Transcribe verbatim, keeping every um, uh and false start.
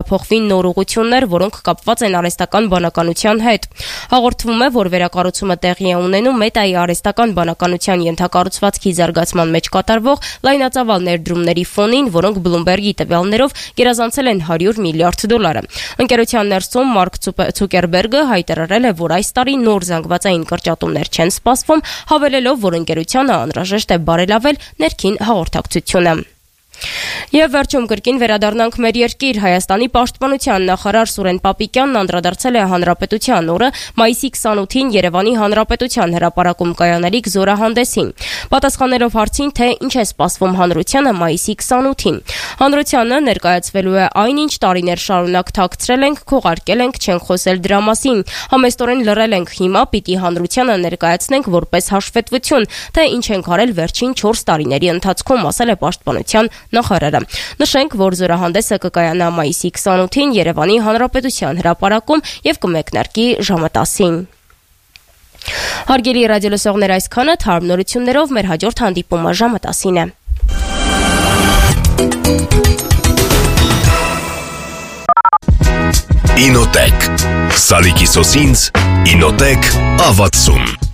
կտեղափոխվի նոր ուղղություններ, որոնք կապված են արհեստական բանականության հետ։ Հաղորդվում է, որ վերակառուցումը տեղի է ունենում Մետայի արհեստական բանականության ենթակառուցվածքի զարգացման մեջ կատարվող լայնածավալ ներդրումների ֆոնին, որոնք Bloomberg-ի տվյալներով գերազանցել են հարյուր միլիարդ դոլարը։ Ընկերության ներսում Մարկ Ցուկերբերգը հայտարարել է, որ այս տարի նոր զանգվածային կրճատումներ չեն սպասվում, հավելելով, որ ընկերությանը անհրաժեշտ է բարելավել ներքին հաղորդակցությունը։ Եվ վերջում կրկին վերադառնանք մեր երկիր։ Հայաստանի պաշտպանության նախարար Սուրեն Պապիկյանն անդրադարձել է Հանրապետության օրը մայիսի քսանութին Երևանի Հանրապետության հրապարակում կայանալիք զորահանդեսին։ Պատասխանելով հարցին, թե ինչ է սպասվում հանրությանը մայիսի քսանութին, հանրությանը ներկայացվելու է այն, ինչ տարիներ շարունակ թաքցրել ենք, քողարկել ենք, չենք խոսել դրա մասին, համեստորեն լռել ենք, հիմա պիտի հանրությանը ներկայացնենք որպես հաշվետվություն, թե ինչ ենք արել վերջին չորս տարիների ընթացքում, ասել է պաշտպանության նախարարը։ Նշենք, որ զորահանդեսը կկայանա մայիսի քսանութին Երևանի Հանրապետության հրապարակում եւ կմեկնարկի ժամը տասին։ Հարգելի ռադիոլսողներ, այսքանը թարմ նորություններով մեր հաջորդ հանդիպումը ժամը տասին է։ Ինոտեք Սալիկի սոսինց Ինոտեք ավացում